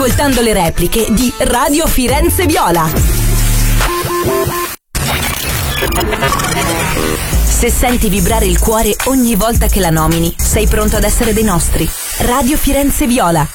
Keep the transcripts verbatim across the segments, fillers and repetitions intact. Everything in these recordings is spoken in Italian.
ascoltando le repliche di Radio Firenze Viola. Se senti vibrare il cuore ogni volta che la nomini, sei pronto ad essere dei nostri. Radio Firenze Viola.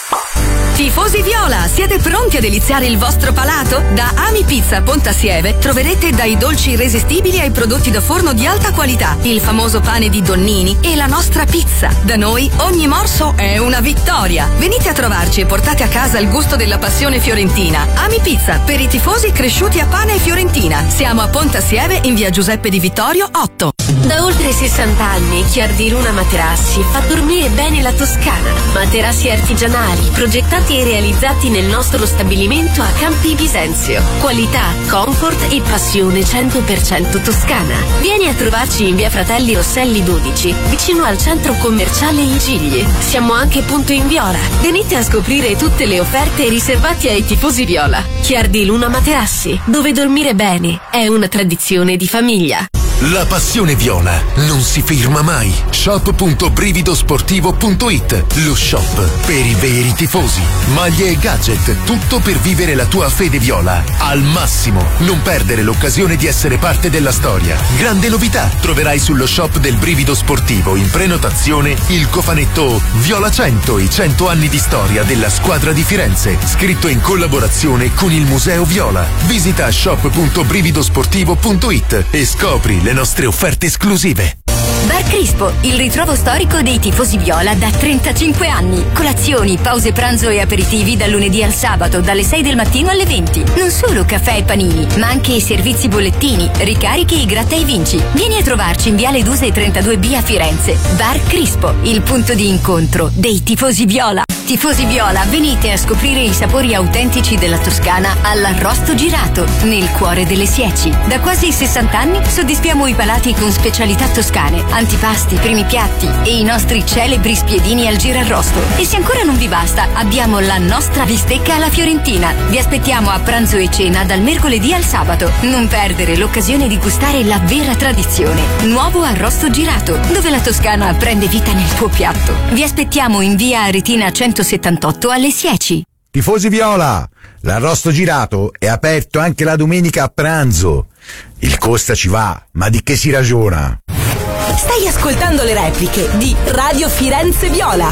Tifosi Viola, siete pronti a deliziare il vostro palato? Da Ami Pizza Pontassieve troverete dai dolci irresistibili ai prodotti da forno di alta qualità, il famoso pane di Donnini e la nostra pizza. Da noi ogni morso è una vittoria. Venite a trovarci e portate a casa il gusto della passione fiorentina. Ami Pizza, per i tifosi cresciuti a pane e fiorentina. Siamo a Pontassieve in via Giuseppe Di Vittorio otto. Da oltre sessanta anni Chiar di Luna Materassi fa dormire bene la Toscana. Materassi artigianali, progettati e realizzati nel nostro stabilimento a Campi Bisenzio. Qualità, comfort e passione cento per cento toscana. Vieni a trovarci in via Fratelli Rosselli dodici, vicino al centro commerciale I Gigli. Siamo anche punto in Viola. Venite a scoprire tutte le offerte riservate ai tifosi Viola. Chiar di Luna Materassi, dove dormire bene è una tradizione di famiglia. La passione viola non si ferma mai. shop punto brividosportivo punto it, lo shop per i veri tifosi. Maglie e gadget, tutto per vivere la tua fede viola al massimo. Non perdere l'occasione di essere parte della storia. Grande novità, troverai sullo shop del Brivido Sportivo in prenotazione il cofanetto Viola cento, i cento anni di storia della squadra di Firenze, scritto in collaborazione con il Museo Viola. Visita shop punto brividosportivo punto it e scopri le nostre offerte esclusive. Bar Crispo, il ritrovo storico dei tifosi Viola da trentacinque anni. Colazioni, pause pranzo e aperitivi dal lunedì al sabato, dalle sei del mattino alle venti. Non solo caffè e panini, ma anche i servizi bollettini, ricarichi e gratta e vinci. Vieni a trovarci in Viale Duse trentadue B a Firenze. Bar Crispo, il punto di incontro dei tifosi Viola. Tifosi Viola, venite a scoprire i sapori autentici della Toscana all'Arrosto Girato, nel cuore delle Sieci. Da quasi sessanta anni soddisfiamo i palati con specialità toscane, antipasti, primi piatti e i nostri celebri spiedini al girarrosto. E se ancora non vi basta, abbiamo la nostra bistecca alla fiorentina. Vi aspettiamo a pranzo e cena dal mercoledì al sabato. Non perdere l'occasione di gustare la vera tradizione. Nuovo Arrosto Girato, dove la Toscana prende vita nel tuo piatto. Vi aspettiamo in via Aretina centosettantotto alle Sieci. Tifosi Viola, l'Arrosto Girato è aperto anche la domenica a pranzo. Il costa ci va, ma di che si ragiona? Stai ascoltando le repliche di Radio Firenze Viola.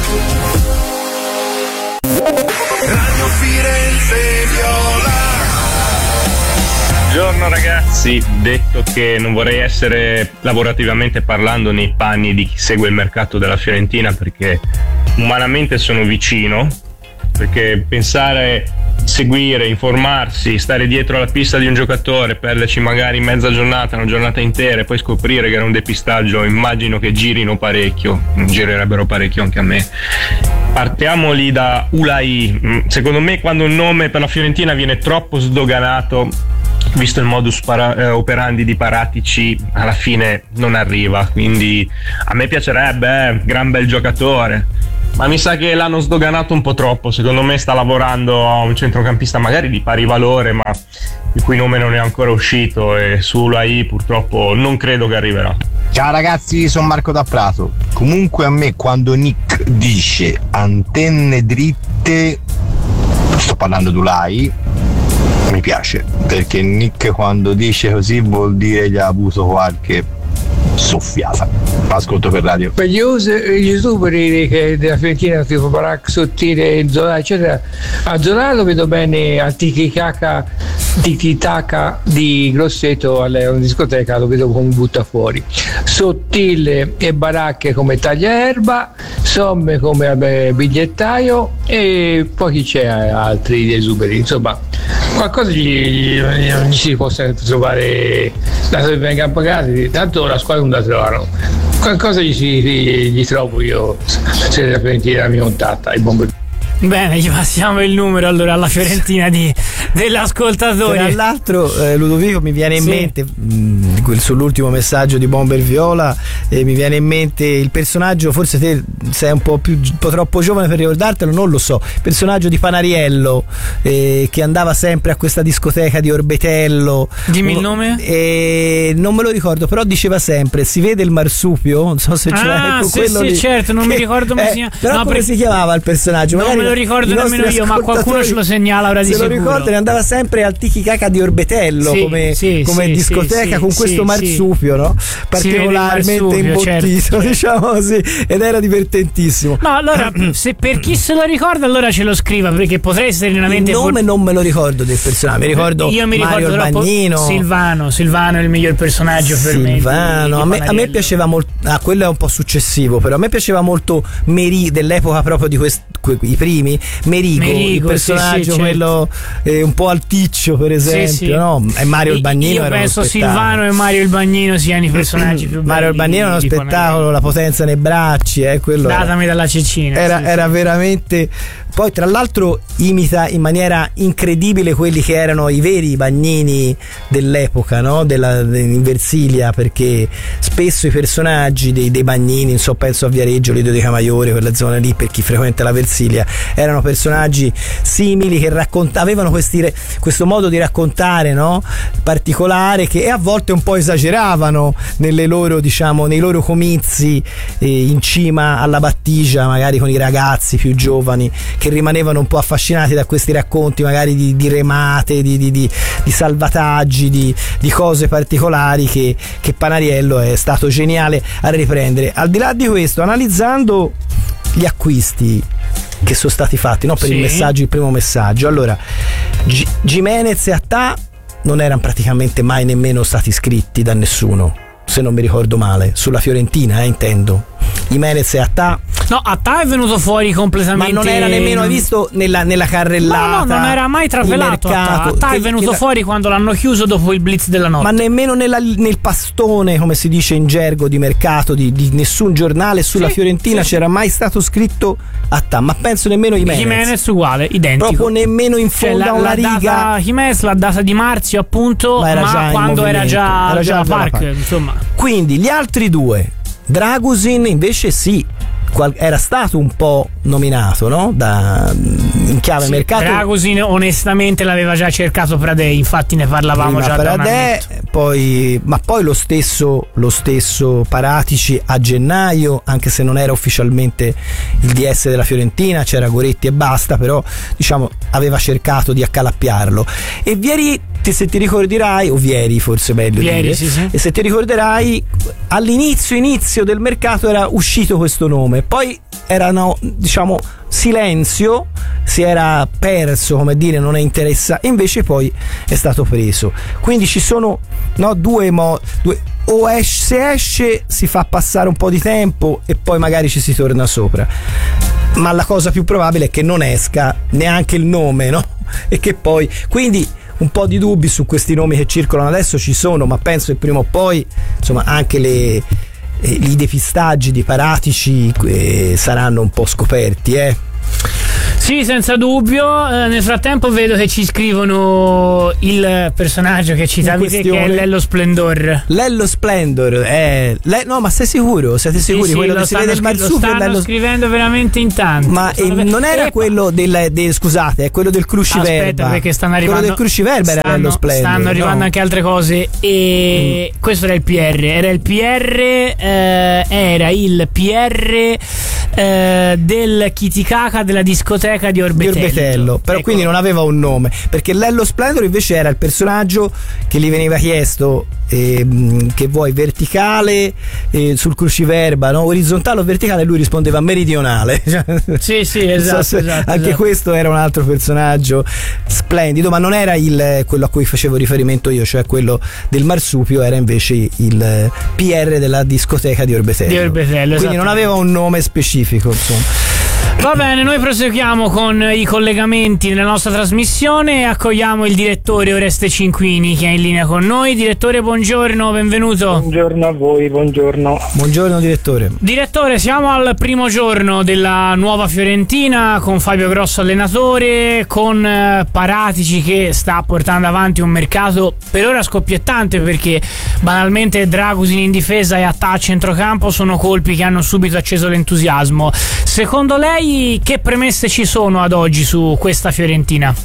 Radio Firenze Viola. Buongiorno ragazzi, detto che non vorrei essere lavorativamente parlando nei panni di chi segue il mercato della Fiorentina, perché umanamente sono vicino, perché pensare, seguire, informarsi, stare dietro alla pista di un giocatore, perderci magari mezza giornata, una giornata intera e poi scoprire che era un depistaggio, immagino che girino parecchio, girerebbero parecchio anche a me. Partiamo lì da Ulai. Secondo me quando un nome per la Fiorentina viene troppo sdoganato, visto il modus para- eh, operandi di Paratici, alla fine non arriva, quindi a me piacerebbe, eh, gran bel giocatore, ma mi sa che l'hanno sdoganato un po' troppo. Secondo me sta lavorando a un centrocampista magari di pari valore, ma il cui nome non è ancora uscito, e su Ulai purtroppo non credo che arriverà. Ciao ragazzi, sono Marco da Prato. Comunque a me quando Nick dice antenne dritte, sto parlando di Ulai, mi piace, perché Nick quando dice così vuol dire che ha avuto qualche soffiata. Ascolto per radio. Per gli youtuberi che della Fiorentina, tipo Barak, Sottile, Zola eccetera, a Zola lo vedo bene al Tiki-Taka Tiki-Taka di Grosseto alla discoteca, lo vedo come butta fuori. Sottile e Baracche come tagliaerba, Somme come vabbè, bigliettaio, e poi chi c'è altri esuberi, insomma qualcosa gli, gli, gli si possa trovare, dato che vengano pagati, tanto la squadra non la trovano, qualcosa gli, si, gli trovo io se la Fiorentina mi contatta. Il buon... Bene, gli passiamo il numero allora alla Fiorentina di dell'ascoltatore. Tra l'altro, eh, Ludovico, mi viene in sì. mente mh, quel, sull'ultimo messaggio di Bomber Viola, eh, mi viene in mente il personaggio, forse te sei un po' più un po' troppo giovane per ricordartelo, non lo so, il personaggio di Panariello, eh, che andava sempre a questa discoteca di Orbetello. Dimmi il nome? Eh, non me lo ricordo, però diceva sempre: si vede il marsupio, non so se ce l'hai. Ah, Ecco, sì, quello sì, lì. certo, non mi Che, ricordo come eh, si chiama. però no, come perché... si chiamava il personaggio? Non Magari me lo ricordo i nemmeno io, ma qualcuno ce lo segnala ora di se sicuro. lo ricordo, andava sempre al Tiki-Kaka di Orbetello, sì, come, sì, come sì, discoteca, sì, con sì, questo sì, marsupio, no? Particolarmente marsupio, imbottito, certo, diciamo così, ed era divertentissimo. No, allora, se per chi se lo ricorda, allora ce lo scriva, perché potrei serenamente. Il nome for... non me lo ricordo del personaggio, mi ricordo Io mi Mario ricordo Bagnino. Silvano, Silvano è il miglior personaggio per me. Silvano, a me, a me piaceva molto. Ah, quello è un po' successivo, però a me piaceva molto Meri, dell'epoca proprio di questi i primi, Merigo, Merigo, il personaggio, sì, sì, quello certo. eh, un po' alticcio, per esempio, sì, sì. no? E Mario il Bagnino. Io era penso uno Silvano e Mario il Bagnino siano i personaggi più belli. Mario il Bagnino è uno spettacolo, la potenza nei bracci, eh, quello datami era, dalla cecina. Era, sì, era sì. veramente. Poi tra l'altro imita in maniera incredibile quelli che erano i veri Bagnini dell'epoca, no? Della, in Versilia, perché spesso i personaggi dei, dei Bagnini, non so, penso a Viareggio, Lido di Camaiore, quella zona lì, per chi frequenta la Versilia, erano personaggi simili che racconta, avevano questi, questo modo di raccontare, no? Particolare, che e a volte un po' esageravano nelle loro, diciamo, nei loro comizi eh, in cima alla battigia, magari con i ragazzi più giovani che rimanevano un po' affascinati da questi racconti magari di, di remate, di, di, di, di salvataggi, di, di cose particolari che, che Panariello è stato geniale a riprendere. Al di là di questo, analizzando gli acquisti che sono stati fatti, no? Per sì. il messaggio, il primo messaggio, allora G- Gimenez e Attà non erano praticamente mai nemmeno stati scritti da nessuno, se non mi ricordo male, sulla Fiorentina, eh, intendo. Gimenez e Attà. No, Attà è venuto fuori completamente. Ma non era nemmeno, hai visto, nella, nella carrellata. No, no, non era mai trapelato. Attà, Attà è venuto che, fuori quando l'hanno chiuso dopo il blitz della notte. Ma nemmeno nella, nel pastone, come si dice in gergo di mercato, di, di nessun giornale sulla sì, Fiorentina sì. c'era mai stato scritto Attà, ma penso nemmeno Gimenez. Gimenez uguale, identico. Proprio nemmeno in fondo cioè, a una la riga. Gimenez, Jimenez, la data di Marzio, appunto, ma, era ma già quando era già, era già, già Park, insomma. Quindi gli altri due, Dragusin invece sì, era stato un po' nominato, no? Da, in chiave sì, mercato. Dragusin onestamente l'aveva già cercato Pradè, infatti ne parlavamo Prima già Pradè, da un poi, ma poi lo stesso, lo stesso Paratici a gennaio, anche se non era ufficialmente il D S della Fiorentina, c'era Goretti e basta, però diciamo aveva cercato di accalappiarlo. E Vieri, se ti ricorderai, o Vieri forse meglio Vieri, dire, sì, sì. e se ti ricorderai all'inizio inizio del mercato era uscito questo nome, poi erano, diciamo, silenzio, si era perso, come dire, non è interessa, e invece poi è stato preso. Quindi ci sono, no, due modi, o esce, se esce si fa passare un po' di tempo e poi magari ci si torna sopra, ma la cosa più probabile è che non esca neanche il nome, no? E che poi, quindi un po' di dubbi su questi nomi che circolano adesso ci sono, ma penso che prima o poi, insomma, anche le i depistaggi di Paratici eh, saranno un po' scoperti, eh. Sì, senza dubbio. Eh, nel frattempo vedo che ci scrivono il personaggio che citavi te, che è Lello Splendor. Lello Splendor, eh, le, no, ma sei sicuro? Siete sicuri? Sì, quello sì, che si vede il marsupio? Lo stanno Lello... scrivendo veramente in tanti. Ma eh, non era Epa. quello del, del scusate, è quello del Cruciverba. Aspetta, perché stanno arrivando. Quello del Cruciverba era stanno, Lello Splendor. Stanno arrivando no? anche altre cose. E mm. questo era il P R. Era il P R, eh, era il P R eh, del Chiticaca della discoteca di Orbetello. Di Orbetello, però ecco. Quindi non aveva un nome, perché Lello Splendor invece era il personaggio che gli veniva chiesto eh, che vuoi verticale eh, sul Cruciverba, no? Orizzontale o verticale, e lui rispondeva meridionale. Sì, sì, esatto, so esatto anche esatto. Questo era un altro personaggio splendido, ma non era il, quello a cui facevo riferimento io, cioè quello del marsupio, era invece il P R della discoteca di Orbetello, di Orbetello, quindi non aveva un nome specifico, insomma. Va bene, noi proseguiamo con i collegamenti nella nostra trasmissione e accogliamo il direttore Oreste Cinquini che è in linea con noi. Direttore, buongiorno, benvenuto. Buongiorno a voi, buongiorno. Buongiorno direttore. Direttore, siamo al primo giorno della nuova Fiorentina con Fabio Grosso allenatore, con eh, Paratici che sta portando avanti un mercato per ora scoppiettante, perché banalmente Dragusin in difesa e Attà a centrocampo sono colpi che hanno subito acceso l'entusiasmo. Secondo lei che premesse ci sono ad oggi su questa Fiorentina?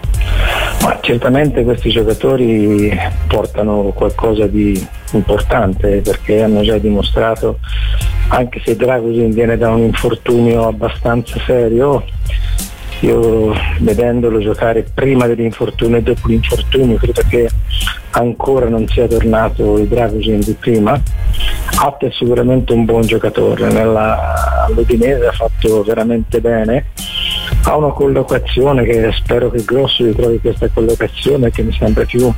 Ma certamente questi giocatori portano qualcosa di importante, perché hanno già dimostrato, anche se Dragusin viene da un infortunio abbastanza serio, io vedendolo giocare prima dell'infortunio e dopo l'infortunio credo che ancora non sia tornato il Dragusin di prima. Atta è sicuramente un buon giocatore, nella all'Udinese ha fatto veramente bene, ha una collocazione che spero che Grosso ritrovi questa collocazione, che mi sembra più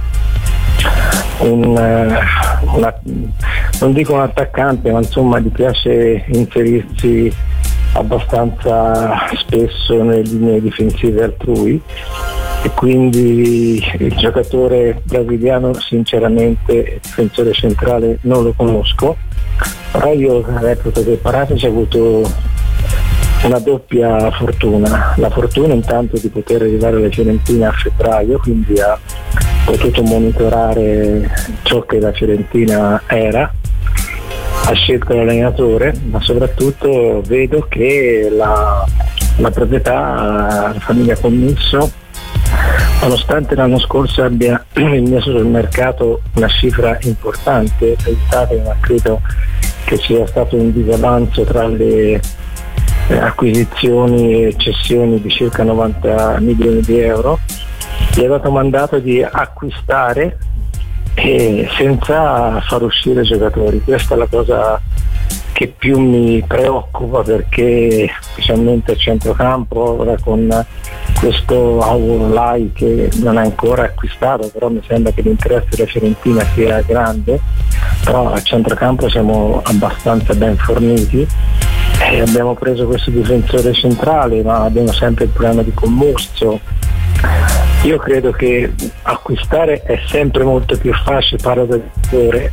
un una, non dico un attaccante, ma insomma gli piace inserirsi abbastanza spesso nelle linee difensive altrui, e quindi il giocatore brasiliano sinceramente, difensore centrale, non lo conosco, però io reputo che Paratici ha avuto una doppia fortuna, la fortuna intanto di poter arrivare alla Fiorentina a febbraio, quindi ha potuto monitorare ciò che la Fiorentina era, ha scelto l'allenatore, ma soprattutto vedo che la, la proprietà, la famiglia Commisso, nonostante l'anno scorso abbia messo sul mercato una cifra importante, pensate, ma credo che sia stato un disavanzo tra le eh, acquisizioni e cessioni di circa novanta milioni di euro, gli ha dato mandato di acquistare e senza far uscire giocatori. Questa è la cosa che più mi preoccupa, perché specialmente a centrocampo ora con questo Aulai che non è ancora acquistato, però mi sembra che l'interesse della Fiorentina sia grande, però a centrocampo siamo abbastanza ben forniti e abbiamo preso questo difensore centrale, ma abbiamo sempre il problema di Commusso. Io credo che acquistare è sempre molto più facile, parlo del giocatore.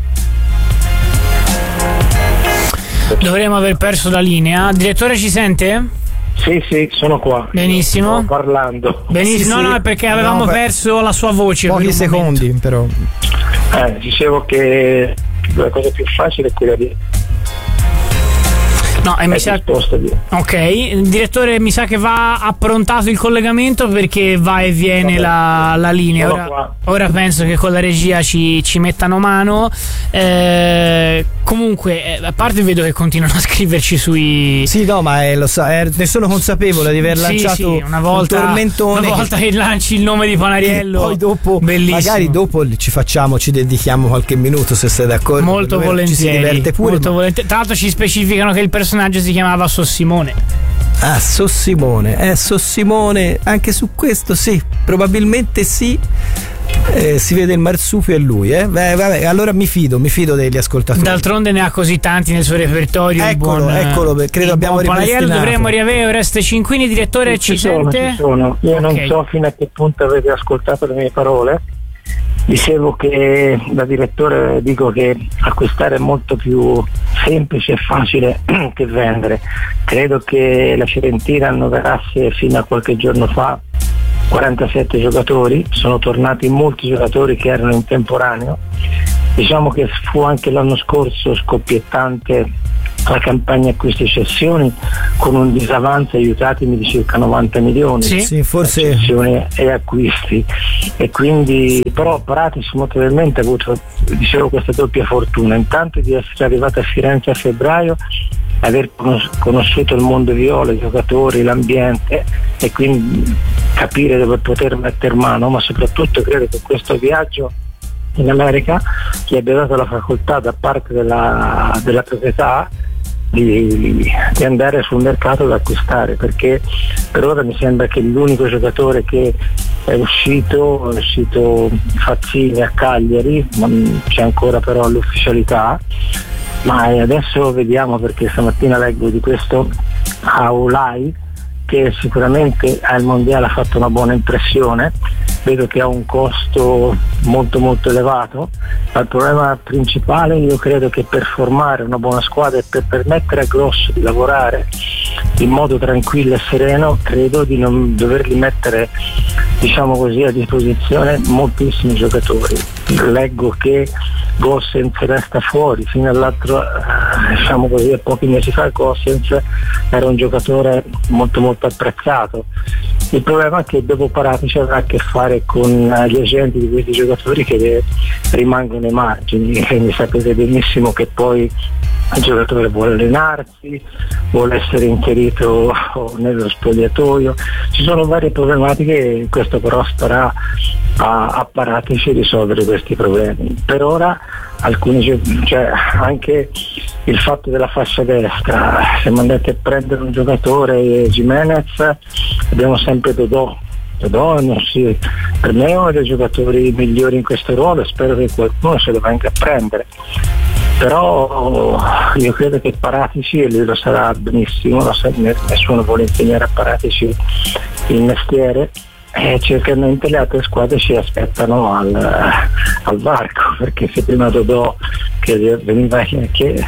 Dovremmo aver perso la linea. Direttore, ci sente? Sì, sì, sono qua. Benissimo. Sto parlando. Benissimo. Sì, no, sì. no, è perché avevamo No, perso la sua voce. Pochi per un secondi, momento. però. Eh, dicevo che la cosa più facile è quella di No, e mi sa... di... Ok, direttore, mi sa che va approntato il collegamento perché va e viene la, la linea. Ora, ora penso che con la regia ci, ci mettano mano. Eh, comunque, eh, a parte vedo che continuano a scriverci sui... Sì, no, ma è, lo sa, è, ne sono consapevole di aver lanciato sì, sì, una volta, un tormentone. Una volta che lanci il nome di Panariello, poi dopo, bellissimo. magari dopo ci facciamo, ci dedichiamo qualche minuto, se sei d'accordo. Molto volentieri. Ci si diverte pure. Molto ma... volentieri. Tra l'altro ci specificano che il personaggio si chiamava Sossimone. Ah, Sossimone, eh, Sossimone, anche su questo sì, probabilmente sì. Eh, si vede il marsupio e lui, eh? Beh, vabbè, allora mi fido, mi fido degli ascoltatori. D'altronde ne ha così tanti nel suo repertorio. Eccolo, buon, eccolo, credo abbiamo ripristinato. Dovremmo riavere Oreste Cinquini, direttore, ci, ci sente? Sono, ci sono. Io okay. non so fino a che punto avete ascoltato le mie parole. Dicevo che da direttore dico che acquistare è molto più semplice e facile che vendere. Credo che la Fiorentina annoverasse fino a qualche giorno fa quarantasette giocatori, sono tornati molti giocatori che erano in temporaneo. Diciamo che fu anche l'anno scorso scoppiettante la campagna acquisti e cessioni, con un disavanzo, aiutatemi, di circa novanta milioni. Sì, sì, forse cessioni e acquisti, e quindi però Paratici molto probabilmente ha avuto, dicevo, questa doppia fortuna, intanto di essere arrivato a Firenze a febbraio, aver conosciuto il mondo viola, i giocatori, l'ambiente, e quindi capire dove poter mettere mano, ma soprattutto credo che questo viaggio in America gli abbia dato la facoltà da parte della, della proprietà di, di andare sul mercato ad acquistare, perché per ora mi sembra che l'unico giocatore che è uscito è uscito Fazzini a Cagliari, non c'è ancora però l'ufficialità, ma adesso vediamo, perché stamattina leggo di questo Aulai che sicuramente al mondiale ha fatto una buona impressione, vedo che ha un costo molto molto elevato, ma il problema principale io credo che per formare una buona squadra e per permettere a Grosso di lavorare in modo tranquillo e sereno, credo di non dovergli mettere, diciamo così, a disposizione moltissimi giocatori. Leggo che Gossens resta fuori, fino all'altro, diciamo così, a pochi mesi fa Gossens era un giocatore molto molto apprezzato. Il problema è che dopo Paratici avrà a che fare con gli agenti di questi giocatori che rimangono ai margini, quindi sapete benissimo che poi il giocatore vuole allenarsi, vuole essere inserito nello spogliatoio, ci sono varie problematiche, questo però starà a, a Paratici risolvere questi problemi. Per ora alcuni, cioè anche il fatto della fascia destra, se mandate a prendere un giocatore Gimenez abbiamo sempre Dodò. Dodò non si, per me è uno dei giocatori migliori in questo ruolo e spero che qualcuno se lo venga a prendere. Però io credo che Paratici, e lui lo sarà benissimo, lo sa, nessuno vuole insegnare a Paratici il mestiere, e certamente le altre squadre ci aspettano al, al varco, perché se prima Dodò che veniva, che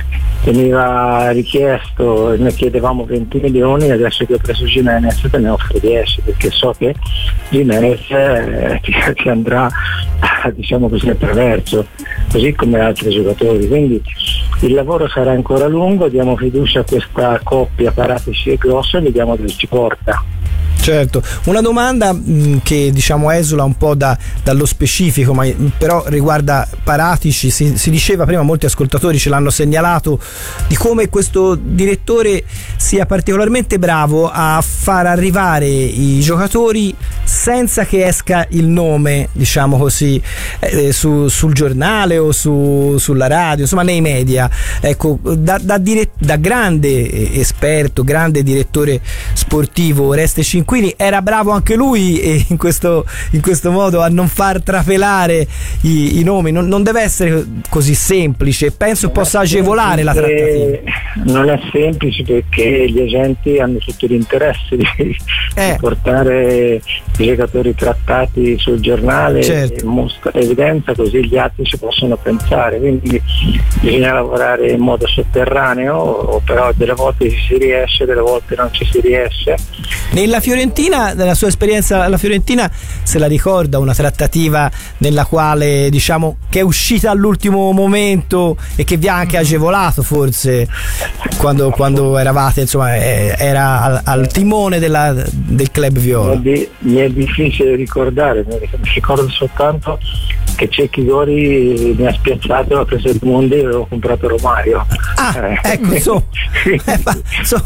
veniva richiesto e noi chiedevamo venti milioni, adesso che ho preso Gimenez te ne offro dieci, perché so che Gimenez eh, ti andrà, diciamo così, attraverso, così come altri giocatori, quindi il lavoro sarà ancora lungo, diamo fiducia a questa coppia Paratici e Grosso e vediamo dove ci porta. Certo, una domanda mh, che diciamo esula un po' da, dallo specifico, ma però riguarda Paratici. Si, si diceva prima, molti ascoltatori ce l'hanno segnalato, di come questo direttore sia particolarmente bravo a far arrivare i giocatori senza che esca il nome, diciamo così, eh, su, sul giornale o su, sulla radio, insomma nei media. Ecco, da, da, dire, da grande esperto, grande direttore sportivo, Oreste Cinquini era bravo anche lui, e in questo, in questo modo a non far trapelare i, i nomi. Non, non deve essere così semplice, penso possa agevolare la trattativa. Non è semplice perché gli agenti hanno tutto l'interesse di, eh. di portare i giocatori trattati sul giornale, certo, e mostra evidenza, così gli altri ci possono pensare, quindi bisogna lavorare in modo sotterraneo, però delle volte ci si riesce, delle volte non ci si riesce. Nella Fiorentina, nella sua esperienza alla Fiorentina, se la ricorda una trattativa nella quale, diciamo, che è uscita all'ultimo momento e che vi ha anche agevolato forse quando, quando eravate, insomma, era al, al timone della, del club viola? Mi è difficile ricordare, mi ricordo soltanto che Cecchi Gori mi ha spiazzato, ha preso il mondo e avevo comprato Romario. Ah, eh. ecco, so, eh, ma, so,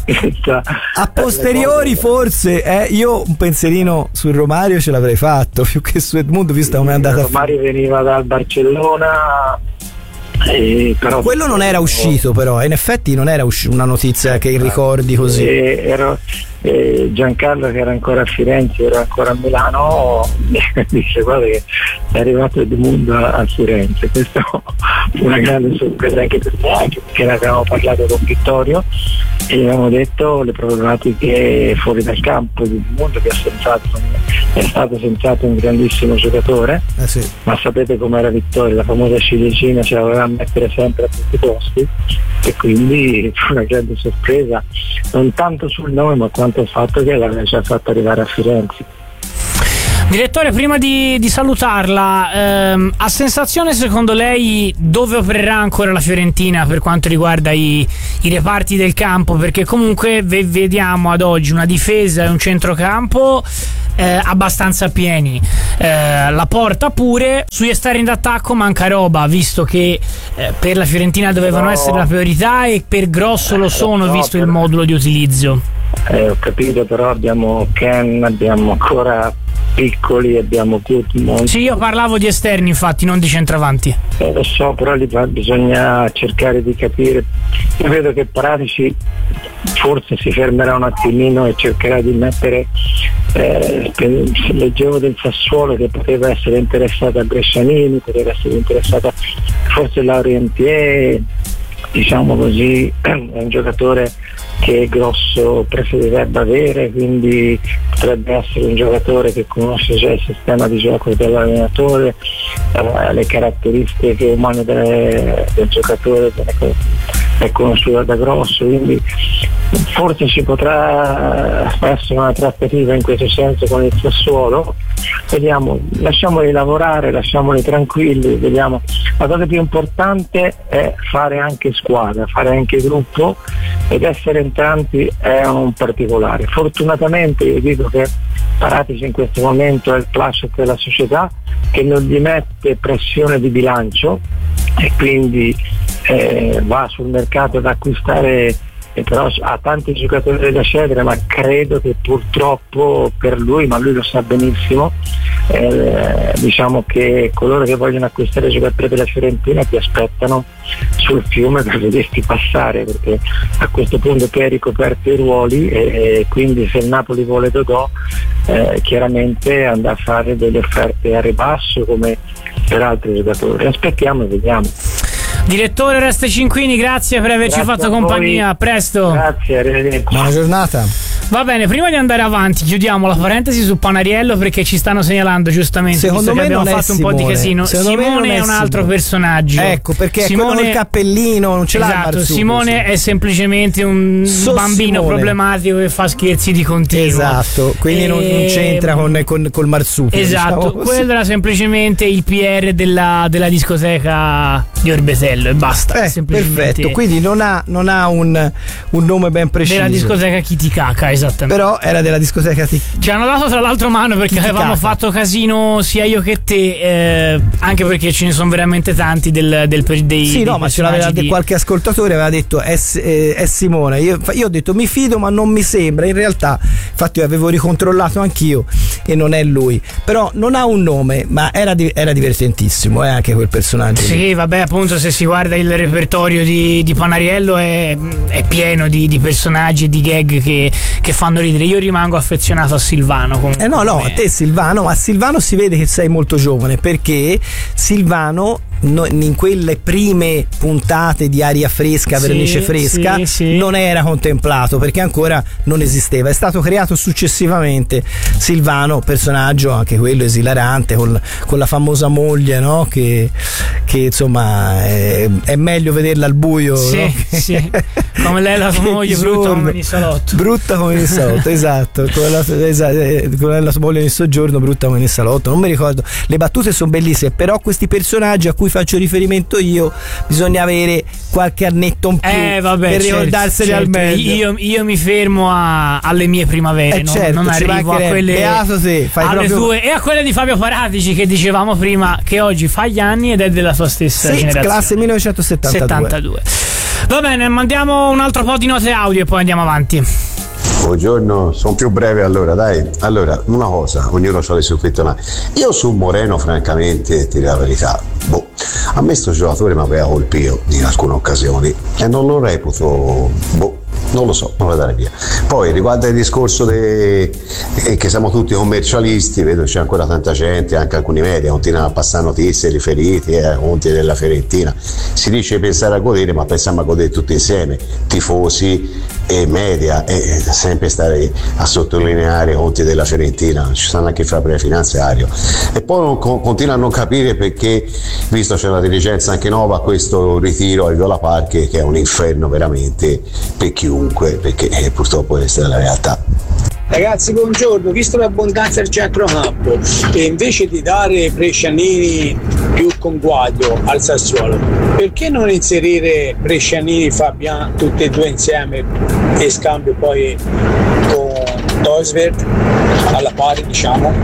a posteriori forse eh, io un pensierino sul Romario ce l'avrei fatto più che su Edmundo, visto come è andata. Romario veniva dal Barcellona. Eh, però quello non era uscito, però in effetti non era usci- una notizia che ricordi così. Eh, ero, eh, Giancarlo, che era ancora a Firenze, era ancora a Milano, mi dice guarda che è arrivato Edmundo a, a Firenze. Questa è una grande sorpresa anche per me, anche perché ne avevamo parlato con Vittorio e gli avevamo detto le problematiche fuori dal campo di Edmundo, che è, senzato, è stato senz'altro un grandissimo giocatore, eh sì. ma sapete com'era Vittorio, la famosa ciliegina ce l'aveva a mettere sempre a tutti i posti, e quindi fu una grande sorpresa, non tanto sul nome ma quanto il fatto che l'aveva già fatto arrivare a Firenze. Direttore, prima di, di salutarla, ehm, ha sensazione secondo lei dove opererà ancora la Fiorentina per quanto riguarda i, i reparti del campo? Perché comunque ve, vediamo ad oggi una difesa e un centrocampo eh, abbastanza pieni, eh, la porta pure, sugli esterni d'attacco manca roba, visto che eh, per la Fiorentina dovevano no. essere la priorità e per Grosso lo sono, no, visto per... il modulo di utilizzo. Eh, ho capito, però abbiamo Ken, abbiamo ancora piccoli, abbiamo Gutmont. Sì, io parlavo di esterni, infatti, non di centravanti. Eh, lo so, però li, bisogna cercare di capire. Io vedo che Paratici forse si fermerà un attimino e cercherà di mettere, eh, leggevo del Sassuolo che poteva essere interessata a Brescianini, poteva essere interessata forse Laurentier, diciamo così, è un giocatore che Grosso preferirebbe avere, quindi potrebbe essere un giocatore che conosce già il sistema di gioco dell'allenatore, eh, le caratteristiche umane del, del giocatore è conosciuta da Grosso, quindi forse ci potrà essere una trattativa in questo senso con il Sassuolo. Vediamo, lasciamoli lavorare, lasciamoli tranquilli, vediamo. La cosa più importante è fare anche squadra, fare anche gruppo, ed essere in tanti è un particolare. Fortunatamente io dico che Paratici in questo momento è il plus della società, che non gli mette pressione di bilancio e quindi eh, va sul mercato ad acquistare, e però ha tanti giocatori da cedere, ma credo che purtroppo per lui, ma lui lo sa benissimo, eh, diciamo che coloro che vogliono acquistare giocatori della Fiorentina ti aspettano sul fiume per vederti passare, perché a questo punto tu hai ricoperto i ruoli e, e quindi se il Napoli vuole Dodò, eh, chiaramente andrà a fare delle offerte a ribasso come per altri giocatori. Aspettiamo e vediamo. Direttore Oreste Cinquini, grazie per averci Grazie fatto a compagnia, a presto. Grazie, arrivederci. Buona giornata. Va bene, prima di andare avanti chiudiamo la parentesi su Panariello, perché ci stanno segnalando giustamente, secondo visto me che abbiamo non è fatto un Simone. po' di casino. Secondo Simone è è un altro Simone. personaggio. Ecco, perché Simone, è quello col cappellino, non ce l'ha il esatto, Marzuppo, Simone sì. è semplicemente un So bambino Simone. problematico che fa scherzi di continuo. Esatto, quindi E... non, non c'entra con, con, col Marzuppo. Esatto, diciamo quello era semplicemente il P R della, della discoteca di Orbetello e basta. Eh, semplicemente. perfetto, quindi non ha, non ha un, un nome ben preciso. Della discoteca Chiticaca, esattamente. Però era della discoteca Tic- Ci hanno dato tra l'altro mano perché Chiticaca. avevamo fatto casino sia io che te, eh, anche perché ce ne sono veramente tanti del, del, dei Sì, dei no, ma ce l'aveva personaggi di... qualche ascoltatore aveva detto è, eh, è Simone. Io, io ho detto mi fido, ma non mi sembra. In realtà, infatti, io avevo ricontrollato anch'io e non è lui. Però non ha un nome, ma era, di, era divertentissimo, eh, anche quel personaggio. Sì, lì. vabbè, appunto, se si guarda il repertorio di, di Panariello è, è pieno di, di personaggi e di gag che, che fanno ridere. Io rimango affezionato a Silvano. Comunque, Eh no, no, come... a te Silvano, a Silvano si vede che sei molto giovane, perché Silvano no, in quelle prime puntate di Aria Fresca, Sì, Vernice Fresca, sì, sì. non era contemplato perché ancora non esisteva. È stato creato successivamente Silvano, personaggio anche quello esilarante, con, con la famosa moglie, no? Che, che insomma è, è meglio vederla al buio, Sì, no? sì. Come lei la sua moglie, brutta come in salotto. Brutta come in salotto, esatto. Come la, esatto, eh, come la sua moglie in soggiorno, brutta come in salotto. Non mi ricordo, le battute sono bellissime, però questi personaggi a cui faccio riferimento io bisogna avere qualche annetto in più Eh, vabbè, per certo, ricordarseli certo. al meglio. Io, io mi fermo a, alle mie primavere, Eh, non, certo, non ci arrivo a mancherebbe. quelle, Beato te, fai alle proprio- tue, e a quelle di Fabio Paratici che dicevamo prima, che oggi fa gli anni ed è della sua stessa Sì, generazione. classe millenovecentosettantadue. settantadue. Va bene, mandiamo un altro po' di note audio e poi andiamo avanti. Buongiorno, sono più breve allora, dai. Allora, una cosa, ognuno ha le sue fette. Io su Moreno, francamente, ti dico la verità, boh, a me sto giocatore mi aveva colpito in alcune occasioni e non lo reputo, boh, non lo so, non lo dare via. Poi riguardo il discorso de, eh, che siamo tutti commercialisti, vedo c'è ancora tanta gente, anche alcuni media continuano a passare notizie riferiti eh, ai conti della Fiorentina. Si dice pensare a godere, ma pensiamo a godere tutti insieme, tifosi e media, e sempre stare a sottolineare i conti della Fiorentina, ci stanno anche i fabbri finanziario. E poi non, con, continuo a non capire perché, visto c'è la dirigenza anche nuova, questo ritiro al Viola Park che è un inferno veramente per chiunque, perché eh, purtroppo questa è la realtà. Ragazzi, buongiorno. Visto l'abbondanza del centrocampo, e invece di dare Brescianini più conguaglio al Sassuolo, perché non inserire Brescianini e Fabian tutti e due insieme e scambio poi con Toisvert alla pari, diciamo?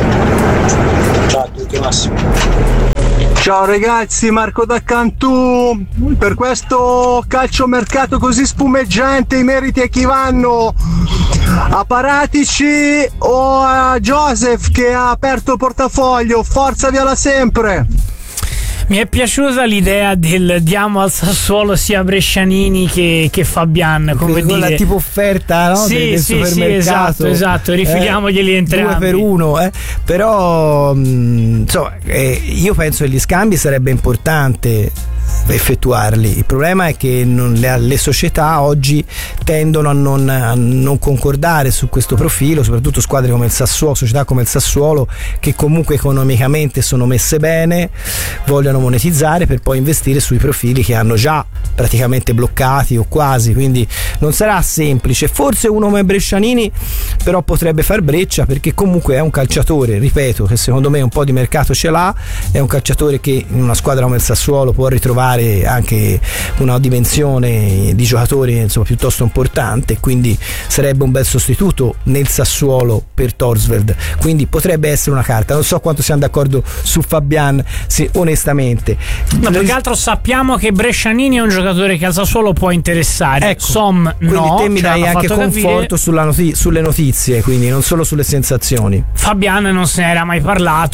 Ciao a tutti, Massimo. Ciao ragazzi, Marco da Cantù. Per questo calciomercato così spumeggiante i meriti a chi vanno? A Paratici o a Joseph che ha aperto il portafoglio? Forza Viola sempre! Mi è piaciuta l'idea del diamo al Sassuolo sia Brescianini che, che Fabian, come quella dire, tipo offerta, no? Sì, del, del sì, sì, supermercato, esatto, esatto, rifiliamoglieli eh, entrambi. due per uno, eh. Però mh, insomma, eh, io penso che gli scambi sarebbe importante effettuarli. Il problema è che non, le, le società oggi tendono a non, a non concordare su questo profilo, soprattutto squadre come il Sassuolo, società come il Sassuolo, che comunque economicamente sono messe bene, vogliono monetizzare per poi investire sui profili che hanno già praticamente bloccati o quasi, quindi non sarà semplice. Forse uno come Brescianini però potrebbe far breccia, perché comunque è un calciatore, ripeto, che secondo me un po' di mercato ce l'ha, è un calciatore che in una squadra come il Sassuolo può ritrovare anche una dimensione di giocatore insomma piuttosto importante, quindi sarebbe un bel sostituto nel Sassuolo per Torsveld, quindi potrebbe essere una carta. Non so quanto siamo d'accordo su Fabian, sì, onestamente. Ma più che altro sappiamo che Brescianini è un giocatore che al Sassuolo può interessare, ecco, Som quindi no, te mi cioè dai anche conforto sulla noti- sulle notizie, quindi non solo sulle sensazioni. Fabian non se ne era mai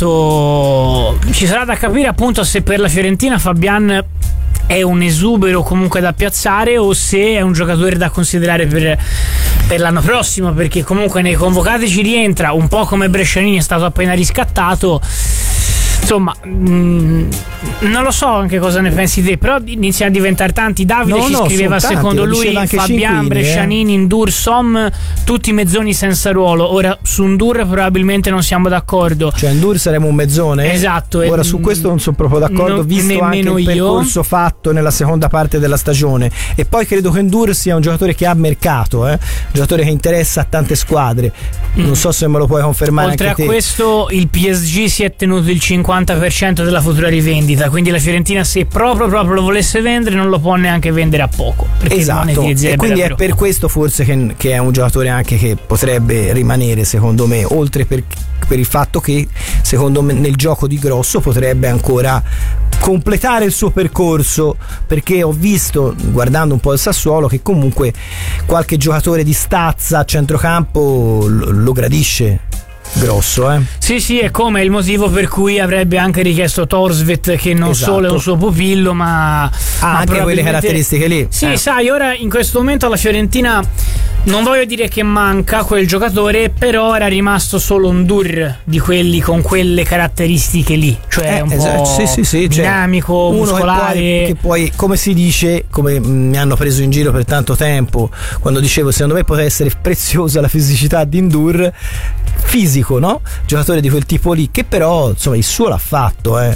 parlato, ci sarà da capire appunto se per la Fiorentina Fabian è un esubero comunque da piazzare o se è un giocatore da considerare per, per l'anno prossimo, perché comunque nei convocati ci rientra un po' come Brescianini, è stato appena riscattato. Insomma, mh, non lo so anche cosa ne pensi te, però inizia a diventare tanti. Davide no, ci no, scriveva tanti, secondo lui Fabian, Brescianini, eh. Ndur, Som, tutti mezzoni senza ruolo. Ora su Ndur probabilmente non siamo d'accordo. Cioè Ndur saremo un mezzone? Esatto. Ora su questo non sono proprio d'accordo, no, visto anche il percorso io. fatto nella seconda parte della stagione. E poi credo che Ndur sia un giocatore che ha mercato, eh? un giocatore che interessa a tante squadre. Non so se me lo puoi confermare. Oltre anche a te. questo il P S G si è tenuto il cinquanta per cento della futura rivendita, quindi la Fiorentina se proprio proprio lo volesse vendere non lo può neanche vendere a poco, esatto, e quindi è per questo forse che, che è un giocatore anche che potrebbe rimanere secondo me, oltre per, per il fatto che secondo me nel gioco di grosso potrebbe ancora completare il suo percorso, perché ho visto guardando un po' il Sassuolo che comunque qualche giocatore di stazza a centrocampo lo, lo gradisce grosso, eh? Sì, sì, è come il motivo per cui avrebbe anche richiesto Torsvet, che non esatto. solo è un suo pupillo, ma ha ma anche quelle caratteristiche lì. Sì, eh. sai, ora in questo momento alla Fiorentina non voglio dire che manca quel giocatore, però era rimasto solo un Ndur di quelli con quelle caratteristiche lì, cioè eh, un esatto. po' sì, sì, sì, dinamico, cioè, muscolare, che poi, che poi, come si dice, come mi hanno preso in giro per tanto tempo quando dicevo secondo me poteva essere preziosa la fisicità di Ndur, fisico, no? Giocatore di quel tipo lì, che però insomma il suo l'ha fatto, eh.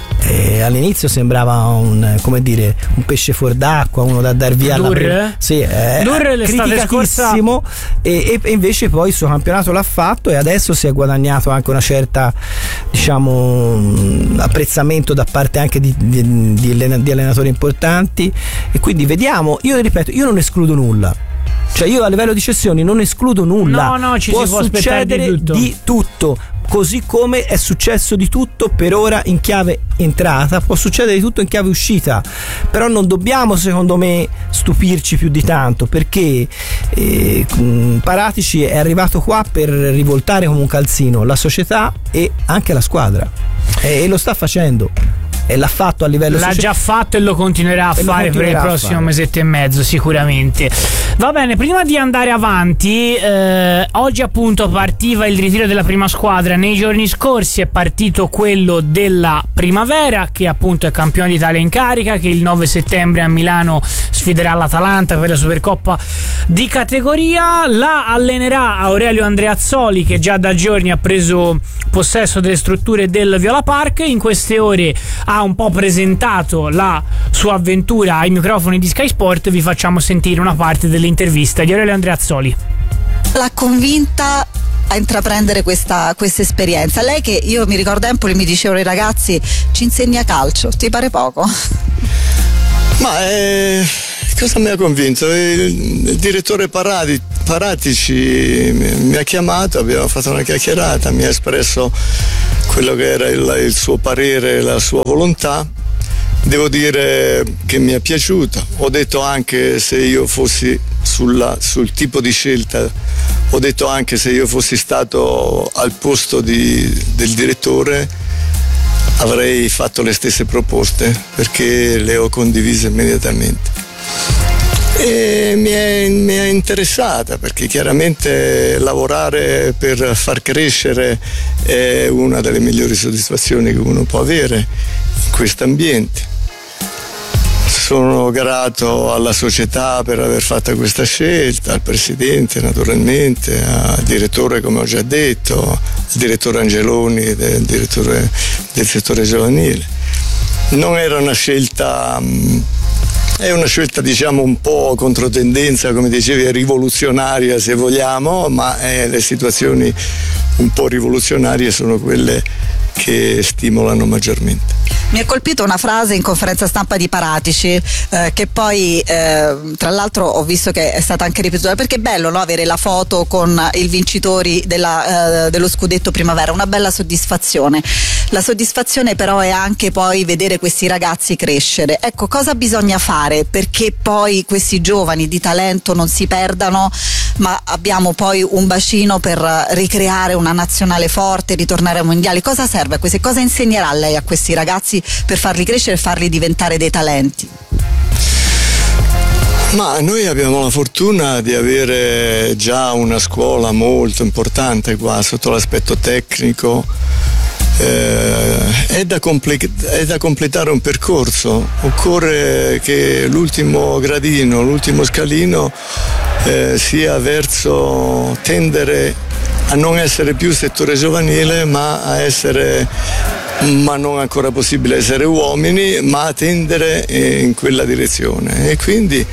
E all'inizio sembrava un, come dire, un pesce fuor d'acqua, uno da dar via alla pre- sì, eh, Dur l'estate scorsa e, e invece poi il suo campionato l'ha fatto e adesso si è guadagnato anche una certa, diciamo, apprezzamento da parte anche di, di, di, di allenatori importanti, e quindi vediamo. Io ripeto, io non escludo nulla. Cioè io a livello di cessioni non escludo nulla. No, no, ci può si può succedere di tutto. di tutto. Così come è successo di tutto per ora in chiave entrata, può succedere di tutto in chiave uscita, però non dobbiamo secondo me stupirci più di tanto, perché eh, Paratici è arrivato qua per rivoltare come un calzino la società e anche la squadra, e, e lo sta facendo. E l'ha fatto a livello l'ha sociale. già fatto e lo continuerà a e fare continuerà per il prossimo fare. mesetto e mezzo sicuramente. Va bene, prima di andare avanti, eh, oggi appunto partiva il ritiro della prima squadra. Nei giorni scorsi è partito quello della Primavera, che appunto è campione d'Italia in carica, che il nove settembre a Milano sfiderà l'Atalanta per la Supercoppa di categoria. La allenerà Aurelio Andreazzoli, che già da giorni ha preso possesso delle strutture del Viola Park. In queste ore ha un po' presentato la sua avventura ai microfoni di Sky Sport. Vi facciamo sentire una parte dell'intervista di Aurelio Andreazzoli. L'ha convinta a intraprendere questa, questa esperienza. Lei, che io mi ricordo Empoli mi dicevano i ragazzi ci insegna calcio, ti pare poco? Ma eh, cosa mi ha convinto? Il, il direttore Parati, Paratici mi ha chiamato, abbiamo fatto una chiacchierata, mi ha espresso quello che era il, il suo parere, la sua volontà. Devo dire che mi è piaciuta. Ho detto anche, se io fossi sulla, sul tipo di scelta, ho detto anche se io fossi stato al posto di, del direttore avrei fatto le stesse proposte, perché le ho condivise immediatamente. E mi è, mi è interessata, perché chiaramente lavorare per far crescere è una delle migliori soddisfazioni che uno può avere in questo ambiente. sono grato alla società per aver fatto questa scelta, al presidente naturalmente, al direttore come ho già detto, al direttore Angeloni, del direttore del settore giovanile. Non era una scelta, è una scelta diciamo un po' controtendenza, come dicevi, rivoluzionaria se vogliamo, ma eh, le situazioni un po' rivoluzionarie sono quelle che stimolano maggiormente. Mi ha colpito una frase in conferenza stampa di Paratici eh, che poi eh, tra l'altro ho visto che è stata anche ripetuta, perché è bello, no, avere la foto con i vincitori della, eh, dello scudetto primavera, una bella soddisfazione. La soddisfazione però è anche poi vedere questi ragazzi crescere. Ecco, cosa bisogna fare perché poi questi giovani di talento non si perdano, ma abbiamo poi un bacino per ricreare una nazionale forte, ritornare ai mondiali? Cosa serve a questi? Cosa insegnerà lei a questi ragazzi per farli crescere e farli diventare dei talenti? Ma noi abbiamo la fortuna di avere già una scuola molto importante qua sotto l'aspetto tecnico. Eh, è, da comple- è da completare un percorso, occorre che l'ultimo gradino, l'ultimo scalino eh, sia verso tendere a non essere più settore giovanile, ma a essere, ma non ancora possibile essere uomini, ma a tendere in quella direzione. E quindi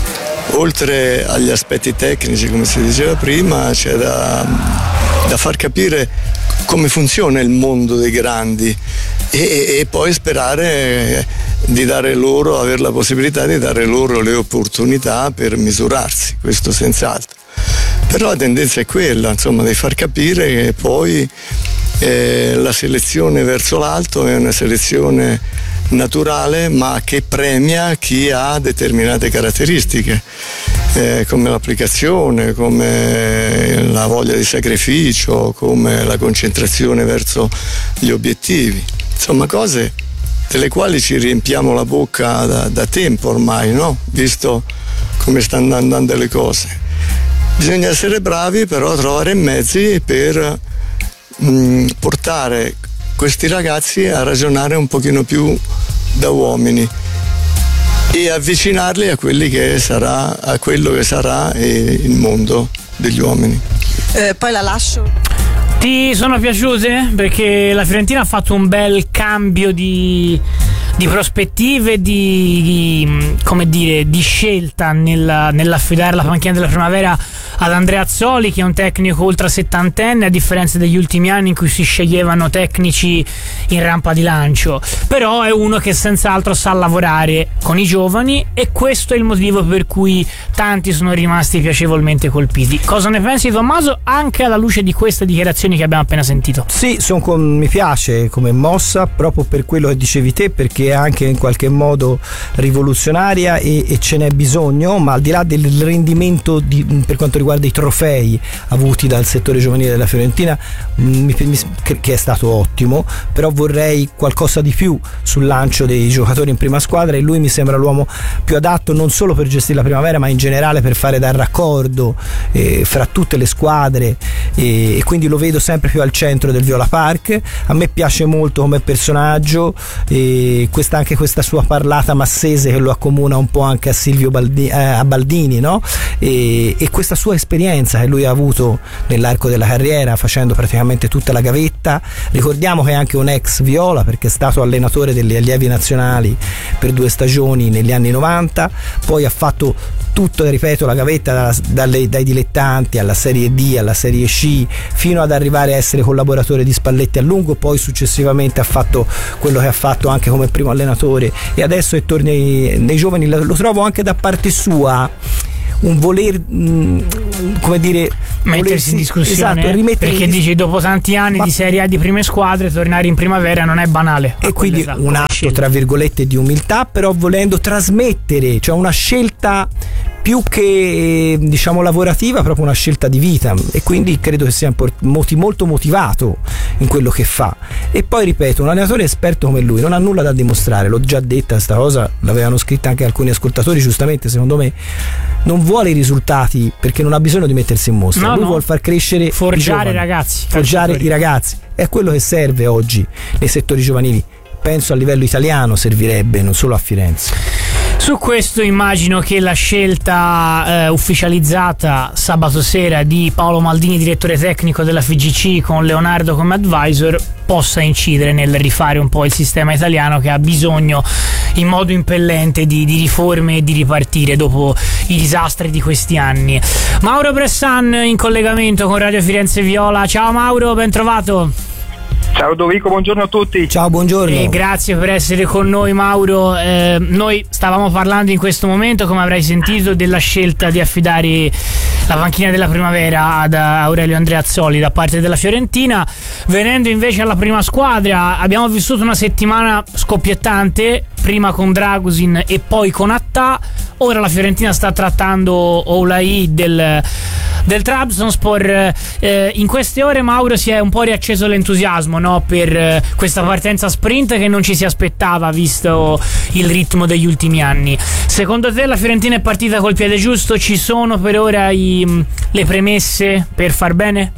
oltre agli aspetti tecnici, come si diceva prima, c'è da, da far capire come funziona il mondo dei grandi e, e poi sperare di dare loro, avere la possibilità di dare loro le opportunità per misurarsi, questo senz'altro. Però la tendenza è quella, insomma, di far capire che poi eh, la selezione verso l'alto è una selezione naturale, ma che premia chi ha determinate caratteristiche, eh, come l'applicazione, come la voglia di sacrificio, come la concentrazione verso gli obiettivi, insomma cose delle quali ci riempiamo la bocca da, da tempo ormai, no? Visto come stanno andando le cose. Bisogna essere bravi però a trovare mezzi per mh, portare questi ragazzi a ragionare un pochino più da uomini e avvicinarli a quelli che sarà, a quello che sarà eh, il mondo degli uomini. Eh, poi la lascio. Ti sono piaciute? Perché la Fiorentina ha fatto un bel cambio di, di prospettive, di, di come dire, di scelta nel, nell'affidare la panchina della primavera ad Andrea Azzoli, che è un tecnico ultra settantenne, a differenza degli ultimi anni in cui si sceglievano tecnici in rampa di lancio. Però è uno che senz'altro sa lavorare con i giovani e questo è il motivo per cui tanti sono rimasti piacevolmente colpiti. Cosa ne pensi, Tommaso, anche alla luce di queste dichiarazioni che abbiamo appena sentito? Sì, son con, mi piace come mossa proprio per quello che dicevi te, perché è anche in qualche modo rivoluzionaria e, e ce n'è bisogno, ma al di là del rendimento di, per quanto riguarda i trofei avuti dal settore giovanile della Fiorentina, mi, mi, che è stato ottimo, però vorrei qualcosa di più sul lancio dei giocatori in prima squadra e lui mi sembra l'uomo più adatto non solo per gestire la primavera, ma in generale per fare da raccordo eh, fra tutte le squadre e, e quindi lo vedo sempre più al centro del Viola Park. A me piace molto come personaggio e questa, anche questa sua parlata massese che lo accomuna un po' anche a Silvio Baldi, eh, a Baldini, no? E, e questa sua esperienza che lui ha avuto nell'arco della carriera facendo praticamente tutta la gavetta. Ricordiamo che è anche un ex Viola perché è stato allenatore delle allievi nazionali per due stagioni negli anni novanta, poi ha fatto tutto, ripeto, la gavetta da, dalle, dai dilettanti alla Serie D, alla Serie C, fino ad arrivare a essere collaboratore di Spalletti a lungo, poi successivamente ha fatto quello che ha fatto anche come primo allenatore e adesso è torna nei, nei giovani. Lo trovo anche da parte sua un voler mh, come dire mettersi volersi, in discussione, esatto, eh? Perché in dis- dici dopo tanti anni ma... di Serie A di prime squadre tornare in primavera non è banale e quindi esatto, un atto scelta, tra virgolette, di umiltà, però volendo trasmettere, cioè una scelta più che diciamo lavorativa, proprio una scelta di vita e quindi credo che sia molto motivato in quello che fa. E poi ripeto, un allenatore esperto come lui non ha nulla da dimostrare, l'ho già detta sta cosa, l'avevano scritta anche alcuni ascoltatori giustamente, secondo me non vuole i risultati perché non ha bisogno di mettersi in mostra, no, lui no. vuole far crescere forgiare i ragazzi, forgiare i ragazzi, è quello che serve oggi nei settori giovanili, penso a livello italiano servirebbe, non solo a Firenze. Su questo immagino che la scelta eh, ufficializzata sabato sera di Paolo Maldini, direttore tecnico della F I G C, con Leonardo come advisor, possa incidere nel rifare un po' il sistema italiano, che ha bisogno in modo impellente di, di riforme e di ripartire dopo i disastri di questi anni. Mauro Bressan in collegamento con Radio Firenze Viola. Ciao Mauro, ben trovato. Ciao Dovico, buongiorno a tutti. Ciao, buongiorno. E grazie per essere con noi, Mauro. Eh, noi stavamo parlando in questo momento, come avrai sentito, della scelta di affidare la panchina della Primavera ad Aurelio Andreazzoli da parte della Fiorentina. Venendo invece alla prima squadra, abbiamo vissuto una settimana scoppiettante, prima con Dragusin e poi con Attà. Ora la Fiorentina sta trattando Oulai del, del Trabzonspor. Eh, in queste ore, Mauro, si è un po' riacceso l'entusiasmo, no? Per eh, questa partenza sprint che non ci si aspettava, visto il ritmo degli ultimi anni. Secondo te la Fiorentina è partita col piede giusto? Ci sono per ora i, le premesse per far bene?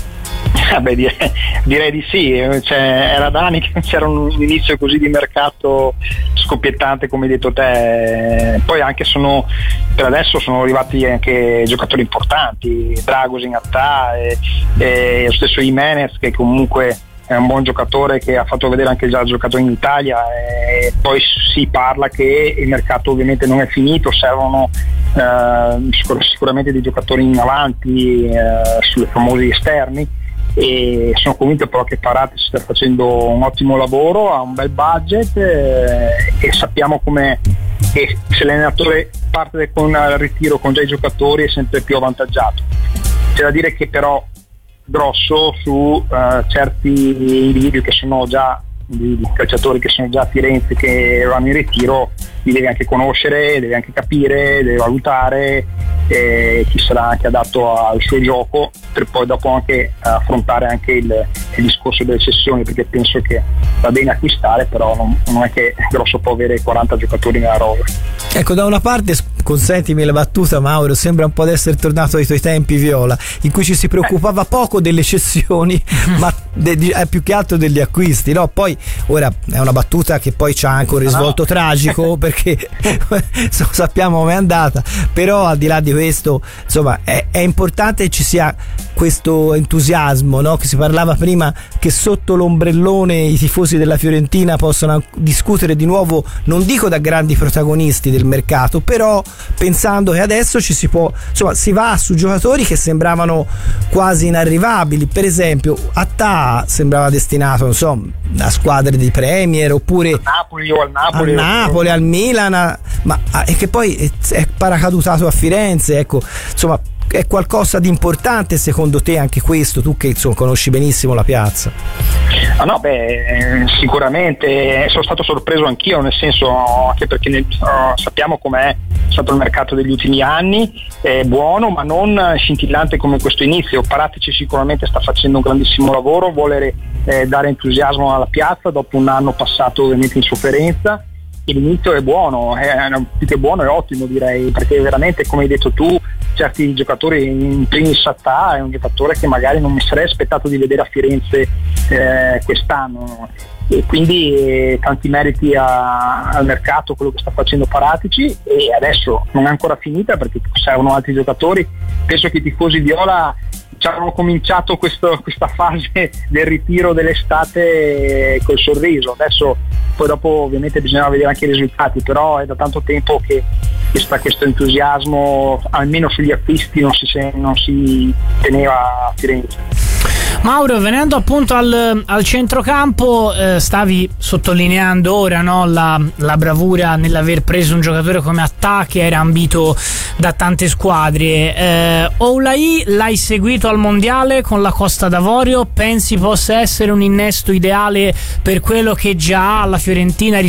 Eh beh, direi, direi di sì, cioè, era da anni che c'era un inizio così di mercato scoppiettante, come hai detto te. Poi anche sono, per adesso sono arrivati anche giocatori importanti, Dragusin, Attà e, e lo stesso Jimenez, che comunque è un buon giocatore, che ha fatto vedere anche già giocato in Italia. E poi si parla che il mercato ovviamente non è finito, servono eh, sicur- sicuramente dei giocatori in avanti, eh, sui famosi esterni, e sono convinto però che Parati sta facendo un ottimo lavoro, ha un bel budget, eh, e sappiamo come che se l'allenatore parte con il ritiro con già i giocatori è sempre più avvantaggiato. C'è da dire che però grosso su uh, certi individui che sono già di, di calciatori che sono già a Firenze, che vanno in ritiro, li deve anche conoscere, deve anche capire, deve valutare eh, chi sarà anche adatto al suo gioco, per poi dopo anche affrontare anche il, il discorso delle cessioni, perché penso che va bene acquistare, però non, non è che Grosso può avere quaranta giocatori nella rosa. Ecco, da una parte, consentimi la battuta, Mauro, sembra un po' di essere tornato ai tuoi tempi, Viola, in cui ci si preoccupava poco delle cessioni ma de, de, eh, più che altro degli acquisti, no? Poi ora è una battuta che poi c'ha anche un risvolto no. tragico, perché sappiamo come è andata, però al di là di questo, insomma, è, è importante che ci sia questo entusiasmo, no? Che si parlava prima, che sotto l'ombrellone i tifosi della Fiorentina possano discutere di nuovo, non dico da grandi protagonisti del mercato, però pensando che adesso ci si può, insomma, si va su giocatori che sembravano quasi inarrivabili. Per esempio Attà sembrava destinato, non so, a squadre di Premier, oppure a Napoli o al Napoli, al Napoli, al Milan, ma e che poi è, è paracadutato a Firenze, ecco, insomma, è qualcosa di importante secondo te anche questo, tu che insomma conosci benissimo la piazza? Ah no, beh, sicuramente sono stato sorpreso anch'io, nel senso, anche perché nel, uh, sappiamo com'è stato il mercato degli ultimi anni, è buono ma non scintillante come questo inizio. Paratici sicuramente sta facendo un grandissimo lavoro, vuole eh, dare entusiasmo alla piazza dopo un anno passato ovviamente in sofferenza, e l'inizio è buono, è, più che buono, è ottimo, direi, perché veramente, come hai detto tu, certi giocatori, in primis Attà è un giocatore che magari non mi sarei aspettato di vedere a Firenze eh, quest'anno, e quindi eh, tanti meriti a, al mercato quello che sta facendo Paratici, e adesso non è ancora finita perché servono altri giocatori. Penso che i tifosi viola ci hanno cominciato questo, questa fase del ritiro dell'estate col sorriso, adesso poi dopo ovviamente bisogna vedere anche i risultati, però è da tanto tempo che sta questo entusiasmo, almeno sugli acquisti non si, non si teneva a Firenze. Mauro, venendo appunto al, al centrocampo, eh, stavi sottolineando ora, no, la, la bravura nell'aver preso un giocatore come Attà, che era ambito da tante squadre. eh, Oulai l'hai seguito al mondiale con la Costa d'Avorio, pensi possa essere un innesto ideale per quello che già ha la Fiorentina